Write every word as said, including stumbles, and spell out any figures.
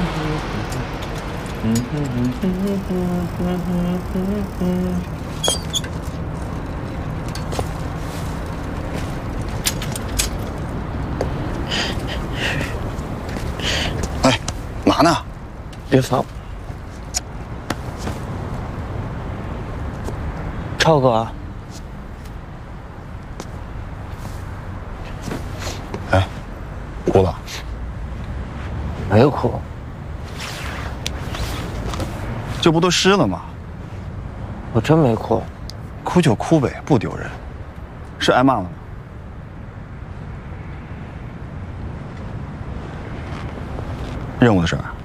哎，嘛呢？ 别烦我。超哥。 哎，哭了？ 没有哭。 这不都湿了吗？ 我真没哭。 哭就哭呗，不丢人。是挨骂了吗？任务的事儿。